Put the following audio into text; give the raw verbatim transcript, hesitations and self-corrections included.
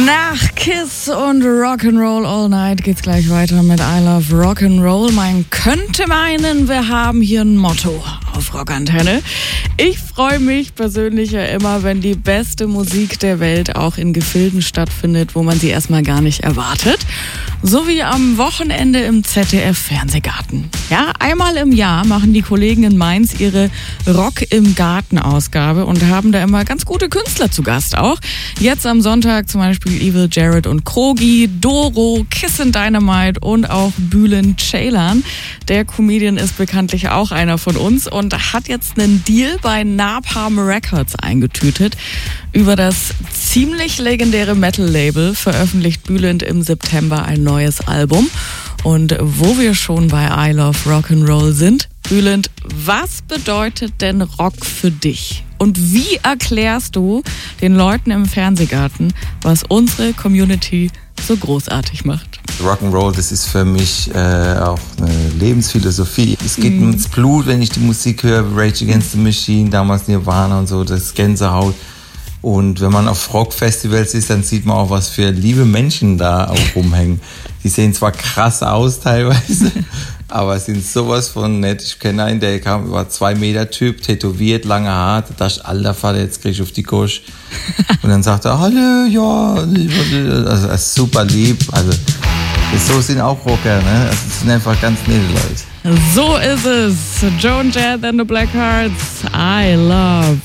Nach Kiss und Rock'n'Roll All Night geht's gleich weiter mit I Love Rock'n'Roll. Man könnte meinen, wir haben hier ein Motto auf Rockantenne. Ich freue mich persönlich ja immer, wenn die beste Musik der Welt auch in Gefilden stattfindet, wo man sie erstmal gar nicht erwartet. So wie am Wochenende im Z D F-Fernsehgarten. Ja, einmal im Jahr machen die Kollegen in Mainz ihre Rock im Garten-Ausgabe und haben da immer ganz gute Künstler zu Gast auch. Jetzt am Sonntag zum Beispiel Evil Jared und Krogi, Doro, Kissin' Dynamite und auch Bülent Ceylan. Der Comedian ist bekanntlich auch einer von uns und hat jetzt einen Deal bei Napalm Records eingetütet. Über das ziemlich legendäre Metal-Label veröffentlicht Bülent im September ein neues Album. Und wo wir schon bei I Love Rock'n'Roll sind, Bülent, was bedeutet denn Rock für dich? Und wie erklärst du den Leuten im Fernsehgarten, was unsere Community so großartig macht? Rock'n'Roll, das ist für mich äh, auch eine Lebensphilosophie. Es geht mm. ins Blut, wenn ich die Musik höre, Rage Against the Machine, damals Nirvana und so, das Gänsehaut. Und wenn man auf Rockfestivals ist, dann sieht man auch, was für liebe Menschen da auch rumhängen. Die sehen zwar krass aus teilweise, aber sind sowas von nett. Ich kenne einen, der kam, war zwei Meter Typ, tätowiert, lange Haare. Da dachte ich, alter Vater, jetzt krieg ich auf die Gosch. Und dann sagt er, hallo, ja, also super lieb. Also so sind auch Rocker, ne? Also, das sind einfach ganz nette Leute. So ist es. Joan Jett and the Blackhearts, I Love